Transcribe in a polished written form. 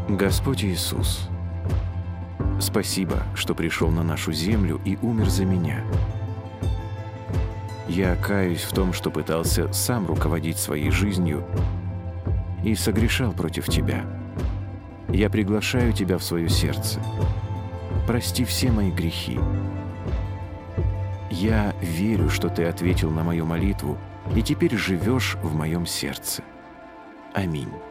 Господь Иисус, спасибо, что пришел на нашу землю и умер за меня. Я каюсь в том, что пытался сам руководить своей жизнью и согрешал против Тебя. Я приглашаю Тебя в свое сердце. Прости все мои грехи. Я верю, что Ты ответил на мою молитву и теперь живешь в моем сердце. Аминь.